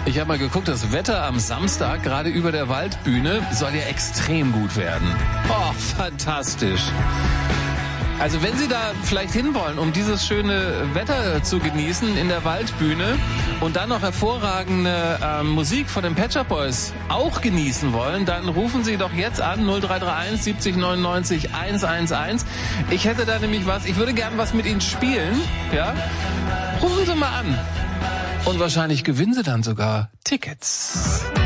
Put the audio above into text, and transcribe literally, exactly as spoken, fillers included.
Ich habe mal geguckt, das Wetter am Samstag, gerade über der Waldbühne, soll ja extrem gut werden. Oh, fantastisch. Also wenn Sie da vielleicht hinwollen, um dieses schöne Wetter zu genießen in der Waldbühne und dann noch hervorragende äh, Musik von den Pet Shop Boys auch genießen wollen, dann rufen Sie doch jetzt an null drei drei eins siebzig neunundneunzig hundertelf. Ich hätte da nämlich was, ich würde gern was mit Ihnen spielen, ja? Rufen Sie mal an. Und wahrscheinlich gewinnen Sie dann sogar Tickets.